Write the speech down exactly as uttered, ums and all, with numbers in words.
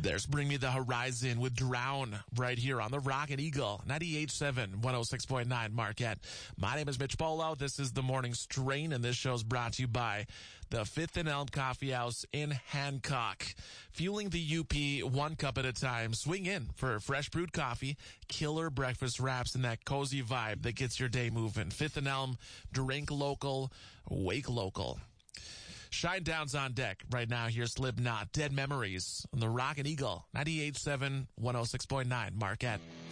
There's Bring Me the Horizon with Drown right here on the Rockin' Eagle, ninety-eight point seven, one oh six point nine Marquette. My name is Mitch Polo. This is the Morning Strain, and this show's brought to you by the Fifth and Elm Coffee House in Hancock. Fueling the U P one cup at a time. Swing in for fresh brewed coffee, killer breakfast wraps, and that cozy vibe that gets your day moving. Fifth and Elm, drink local, wake local. Shinedown's on deck right now. Here's Slipknot, Dead Memories on the Rockin' Eagle, ninety-eight point seven, one oh six point nine Marquette.